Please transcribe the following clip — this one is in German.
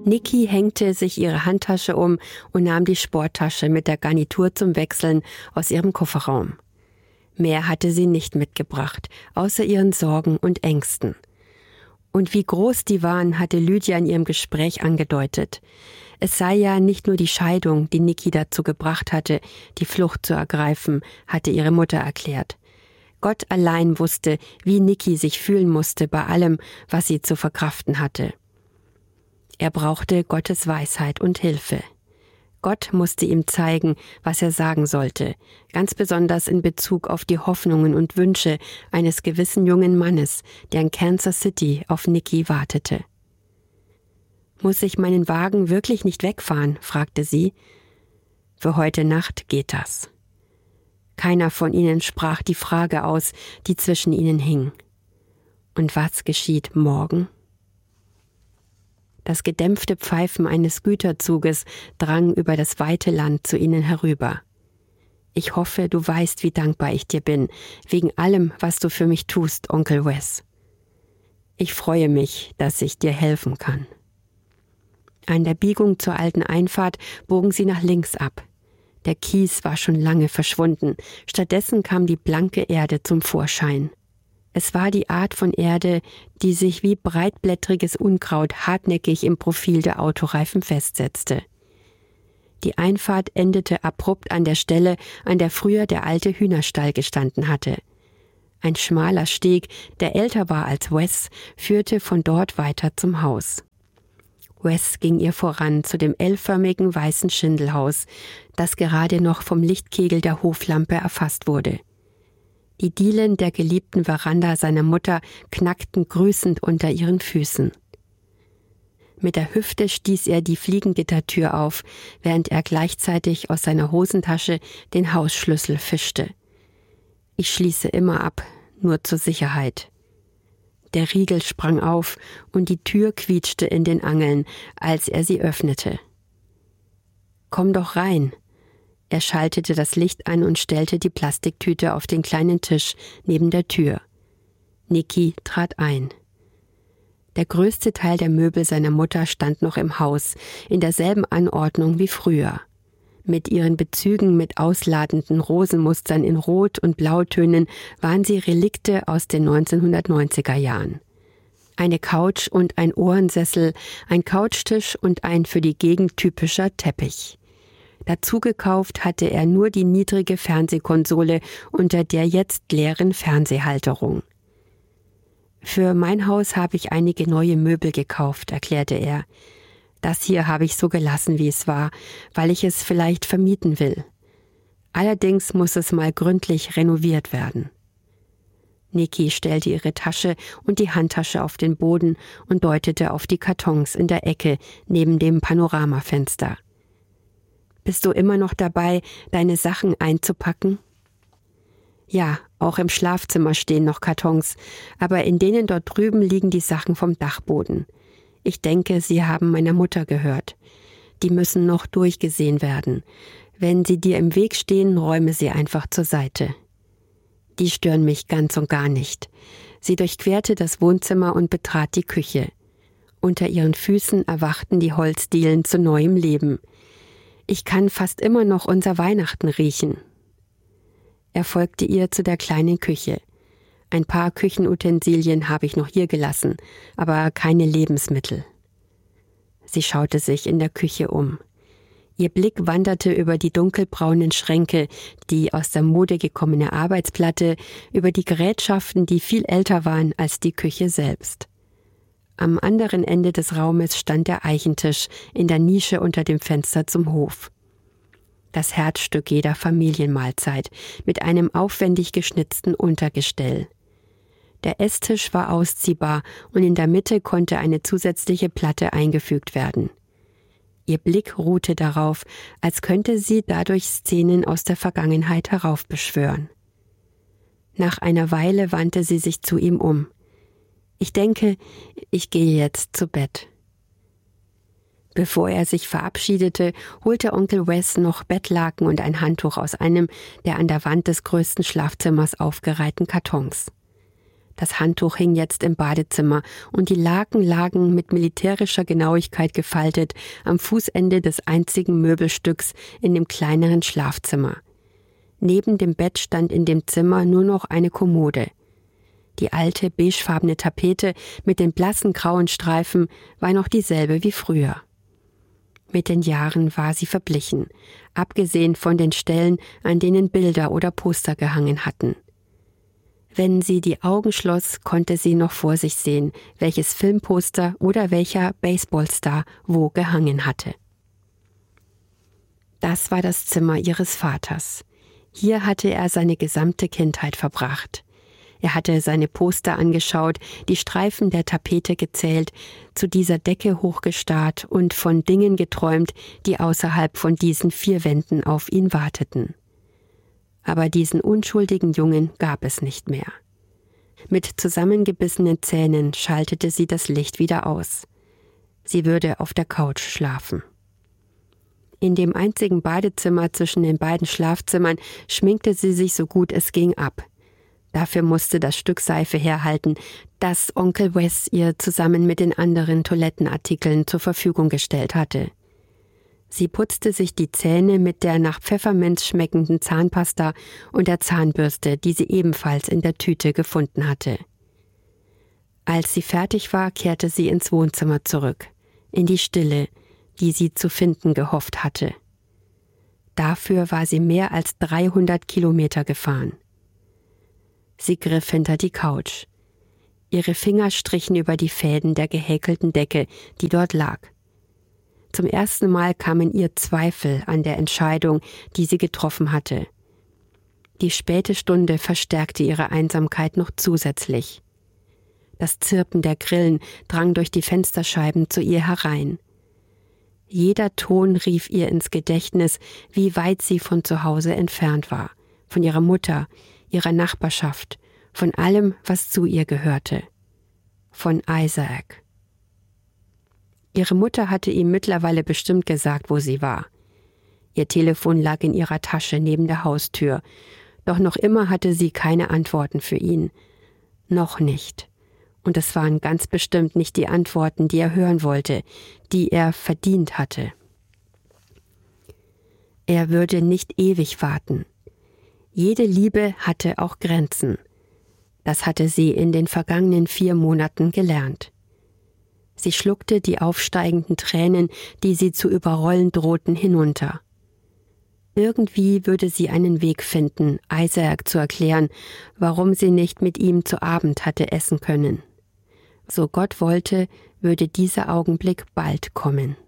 Nikki hängte sich ihre Handtasche um und nahm die Sporttasche mit der Garnitur zum Wechseln aus ihrem Kofferraum. Mehr hatte sie nicht mitgebracht, außer ihren Sorgen und Ängsten. Und wie groß die waren, hatte Lydia in ihrem Gespräch angedeutet. Es sei ja nicht nur die Scheidung, die Nikki dazu gebracht hatte, die Flucht zu ergreifen, hatte ihre Mutter erklärt. Gott allein wusste, wie Nikki sich fühlen musste bei allem, was sie zu verkraften hatte. Er brauchte Gottes Weisheit und Hilfe. Gott musste ihm zeigen, was er sagen sollte, ganz besonders in Bezug auf die Hoffnungen und Wünsche eines gewissen jungen Mannes, der in Kansas City auf Nikki wartete. »Muss ich meinen Wagen wirklich nicht wegfahren?« fragte sie. »Für heute Nacht geht das.« Keiner von ihnen sprach die Frage aus, die zwischen ihnen hing. Und was geschieht morgen? Das gedämpfte Pfeifen eines Güterzuges drang über das weite Land zu ihnen herüber. »Ich hoffe, du weißt, wie dankbar ich dir bin, wegen allem, was du für mich tust, Onkel Wes. Ich freue mich, dass ich dir helfen kann.« An der Biegung zur alten Einfahrt bogen sie nach links ab. Der Kies war schon lange verschwunden, stattdessen kam die blanke Erde zum Vorschein. Es war die Art von Erde, die sich wie breitblättriges Unkraut hartnäckig im Profil der Autoreifen festsetzte. Die Einfahrt endete abrupt an der Stelle, an der früher der alte Hühnerstall gestanden hatte. Ein schmaler Steg, der älter war als Wes, führte von dort weiter zum Haus. Wes ging ihr voran zu dem L-förmigen weißen Schindelhaus, das gerade noch vom Lichtkegel der Hoflampe erfasst wurde. Die Dielen der geliebten Veranda seiner Mutter knackten grüßend unter ihren Füßen. Mit der Hüfte stieß er die Fliegengittertür auf, während er gleichzeitig aus seiner Hosentasche den Hausschlüssel fischte. »Ich schließe immer ab, nur zur Sicherheit.« Der Riegel sprang auf und die Tür quietschte in den Angeln, als er sie öffnete. »Komm doch rein!« Er schaltete das Licht ein und stellte die Plastiktüte auf den kleinen Tisch neben der Tür. Nikki trat ein. Der größte Teil der Möbel seiner Mutter stand noch im Haus, in derselben Anordnung wie früher. Mit ihren Bezügen mit ausladenden Rosenmustern in Rot- und Blautönen waren sie Relikte aus den 1990er Jahren. Eine Couch und ein Ohrensessel, ein Couchtisch und ein für die Gegend typischer Teppich. Dazu gekauft hatte er nur die niedrige Fernsehkonsole unter der jetzt leeren Fernsehhalterung. »Für mein Haus habe ich einige neue Möbel gekauft«, erklärte er. »Das hier habe ich so gelassen, wie es war, weil ich es vielleicht vermieten will. Allerdings muss es mal gründlich renoviert werden.« Nikki stellte ihre Tasche und die Handtasche auf den Boden und deutete auf die Kartons in der Ecke neben dem Panoramafenster. »Bist du immer noch dabei, deine Sachen einzupacken?« »Ja, auch im Schlafzimmer stehen noch Kartons, aber in denen dort drüben liegen die Sachen vom Dachboden. Ich denke, sie haben meiner Mutter gehört. Die müssen noch durchgesehen werden. Wenn sie dir im Weg stehen, räume sie einfach zur Seite.« Die stören mich ganz und gar nicht. Sie durchquerte das Wohnzimmer und betrat die Küche. Unter ihren Füßen erwachten die Holzdielen zu neuem Leben. »Ich kann fast immer noch unser Weihnachten riechen.« Er folgte ihr zu der kleinen Küche. »Ein paar Küchenutensilien habe ich noch hier gelassen, aber keine Lebensmittel.« Sie schaute sich in der Küche um. Ihr Blick wanderte über die dunkelbraunen Schränke, die aus der Mode gekommene Arbeitsplatte, über die Gerätschaften, die viel älter waren als die Küche selbst. Am anderen Ende des Raumes stand der Eichentisch in der Nische unter dem Fenster zum Hof. Das Herzstück jeder Familienmahlzeit mit einem aufwendig geschnitzten Untergestell. Der Esstisch war ausziehbar und in der Mitte konnte eine zusätzliche Platte eingefügt werden. Ihr Blick ruhte darauf, als könnte sie dadurch Szenen aus der Vergangenheit heraufbeschwören. Nach einer Weile wandte sie sich zu ihm um. »Ich denke, ich gehe jetzt zu Bett.« Bevor er sich verabschiedete, holte Onkel Wes noch Bettlaken und ein Handtuch aus einem der an der Wand des größten Schlafzimmers aufgereihten Kartons. Das Handtuch hing jetzt im Badezimmer und die Laken lagen mit militärischer Genauigkeit gefaltet am Fußende des einzigen Möbelstücks in dem kleineren Schlafzimmer. Neben dem Bett stand in dem Zimmer nur noch eine Kommode. Die alte, beigefarbene Tapete mit den blassen grauen Streifen war noch dieselbe wie früher. Mit den Jahren war sie verblichen, abgesehen von den Stellen, an denen Bilder oder Poster gehangen hatten. Wenn sie die Augen schloss, konnte sie noch vor sich sehen, welches Filmposter oder welcher Baseballstar wo gehangen hatte. Das war das Zimmer ihres Vaters. Hier hatte er seine gesamte Kindheit verbracht. Er hatte seine Poster angeschaut, die Streifen der Tapete gezählt, zu dieser Decke hochgestarrt und von Dingen geträumt, die außerhalb von diesen 4 Wänden auf ihn warteten. Aber diesen unschuldigen Jungen gab es nicht mehr. Mit zusammengebissenen Zähnen schaltete sie das Licht wieder aus. Sie würde auf der Couch schlafen. In dem einzigen Badezimmer zwischen den beiden Schlafzimmern schminkte sie sich so gut es ging ab. Dafür musste das Stück Seife herhalten, das Onkel Wes ihr zusammen mit den anderen Toilettenartikeln zur Verfügung gestellt hatte. Sie putzte sich die Zähne mit der nach Pfefferminz schmeckenden Zahnpasta und der Zahnbürste, die sie ebenfalls in der Tüte gefunden hatte. Als sie fertig war, kehrte sie ins Wohnzimmer zurück, in die Stille, die sie zu finden gehofft hatte. Dafür war sie mehr als 300 Kilometer gefahren. Sie griff hinter die Couch. Ihre Finger strichen über die Fäden der gehäkelten Decke, die dort lag. Zum ersten Mal kamen ihr Zweifel an der Entscheidung, die sie getroffen hatte. Die späte Stunde verstärkte ihre Einsamkeit noch zusätzlich. Das Zirpen der Grillen drang durch die Fensterscheiben zu ihr herein. Jeder Ton rief ihr ins Gedächtnis, wie weit sie von zu Hause entfernt war, von ihrer Mutter, ihrer Nachbarschaft, von allem, was zu ihr gehörte. Von Isaac. Ihre Mutter hatte ihm mittlerweile bestimmt gesagt, wo sie war. Ihr Telefon lag in ihrer Tasche neben der Haustür, doch noch immer hatte sie keine Antworten für ihn. Noch nicht. Und es waren ganz bestimmt nicht die Antworten, die er hören wollte, die er verdient hatte. Er würde nicht ewig warten. Jede Liebe hatte auch Grenzen. Das hatte sie in den vergangenen 4 Monaten gelernt. Sie schluckte die aufsteigenden Tränen, die sie zu überrollen drohten, hinunter. Irgendwie würde sie einen Weg finden, Isaac zu erklären, warum sie nicht mit ihm zu Abend hatte essen können. So Gott wollte, würde dieser Augenblick bald kommen.